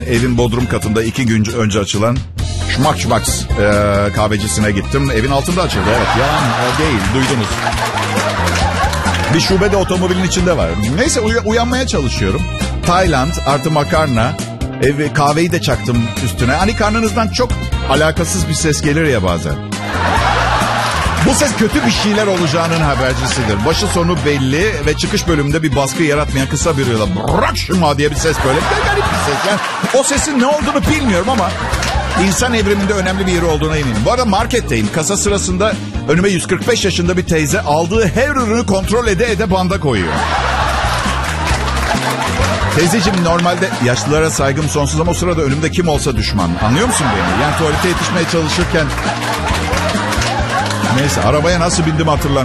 Evin bodrum katında 2 gün önce açılan Schmack kahvecisine gittim. Evin altında açıldı, evet. Yalan değil, duydunuz. Bir şube de otomobilin içinde var. Neyse uyanmaya çalışıyorum. Tayland artı makarna. Kahveyi de çaktım üstüne. Hani karnınızdan çok alakasız bir ses gelir ya bazen. Bu ses kötü bir şeyler olacağının habercisidir. Başı sonu belli ve çıkış bölümünde bir baskı yaratmayan kısa bir yola bırak şuma diye bir ses böyle. Bir garip bir ses. Yani o sesin ne olduğunu bilmiyorum ama insan evriminde önemli bir yeri olduğuna eminim. Bu arada marketteyim. Kasa sırasında önüme 145 yaşında bir teyze aldığı her ürünü kontrol ede banda koyuyor. Teyzeciğim, normalde yaşlılara saygım sonsuz ama o sırada önümde kim olsa düşman. Anlıyor musun beni? Yani tuvalete yetişmeye çalışırken... Neyse, arabaya nasıl bindim hatırlamıyorum.